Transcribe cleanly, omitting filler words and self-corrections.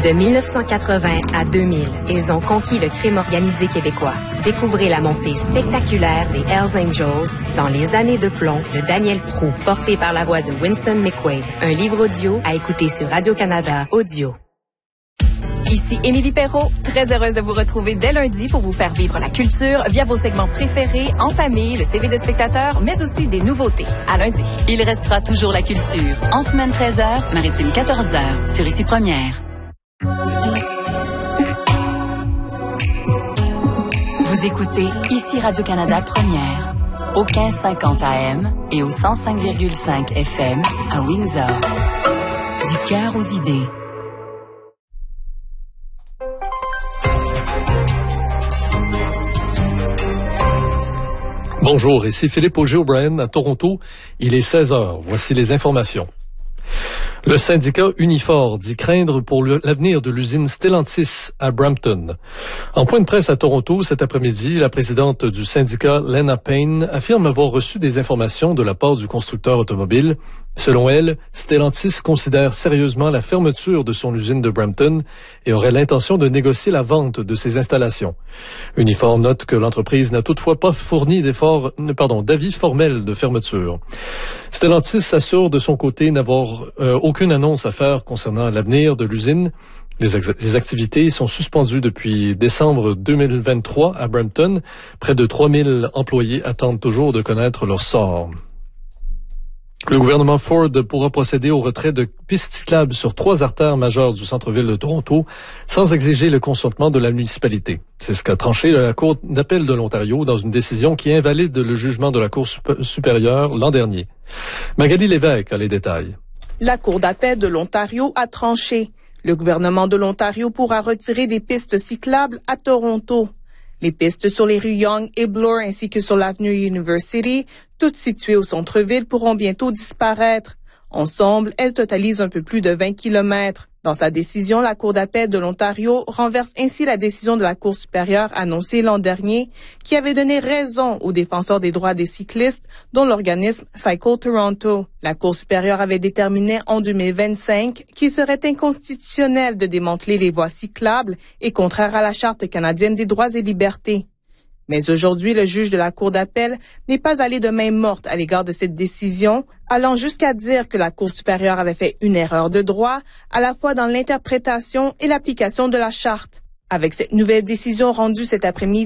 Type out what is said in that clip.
De 1980 à 2000, ils ont conquis le crime organisé québécois. Découvrez la montée spectaculaire des Hells Angels dans Les années de plomb de Daniel Proulx, porté par la voix de Winston McQuaid. Un livre audio à écouter sur Radio-Canada Audio. Ici Émilie Perrault, très heureuse de vous retrouver dès lundi pour vous faire vivre la culture via vos segments préférés, en famille, le CV de spectateurs, mais aussi des nouveautés. À lundi. Il restera toujours la culture. En semaine 13h, maritime 14h, sur Ici Première. Vous écoutez Ici Radio-Canada Première, au 1550 AM et au 105,5 FM à Windsor. Du cœur aux idées. Bonjour, ici Philippe Auger-O'Brien à Toronto. Il est 16h. Voici les informations. Le syndicat Unifor dit craindre pour l'avenir de l'usine Stellantis à Brampton. En point de presse à Toronto cet après-midi, la présidente du syndicat, Lena Payne, affirme avoir reçu des informations de la part du constructeur automobile. Selon elle, Stellantis considère sérieusement la fermeture de son usine de Brampton et aurait l'intention de négocier la vente de ses installations. Unifor note que l'entreprise n'a toutefois pas fourni d'avis formel de fermeture. Stellantis assure de son côté n'avoir aucune annonce à faire concernant l'avenir de l'usine. Les activités sont suspendues depuis décembre 2023 à Brampton. Près de 3000 employés attendent toujours de connaître leur sort. Le gouvernement Ford pourra procéder au retrait de pistes cyclables sur 3 artères majeures du centre-ville de Toronto sans exiger le consentement de la municipalité. C'est ce qu'a tranché la Cour d'appel de l'Ontario dans une décision qui invalide le jugement de la Cour supérieure l'an dernier. Magali Lévesque a les détails. La Cour d'appel de l'Ontario a tranché. Le gouvernement de l'Ontario pourra retirer des pistes cyclables à Toronto. Les pistes sur les rues Yonge et Bloor ainsi que sur l'avenue University, toutes situées au centre-ville, pourront bientôt disparaître. Ensemble, elles totalisent un peu plus de 20 kilomètres. Dans sa décision, la Cour d'appel de l'Ontario renverse ainsi la décision de la Cour supérieure annoncée l'an dernier, qui avait donné raison aux défenseurs des droits des cyclistes, dont l'organisme Cycle Toronto. La Cour supérieure avait déterminé en 2025 qu'il serait inconstitutionnel de démanteler les voies cyclables et contraire à la Charte canadienne des droits et libertés. Mais aujourd'hui, le juge de la Cour d'appel n'est pas allé de main morte à l'égard de cette décision, allant jusqu'à dire que la Cour supérieure avait fait une erreur de droit, à la fois dans l'interprétation et l'application de la Charte. Avec cette nouvelle décision rendue cet après-midi,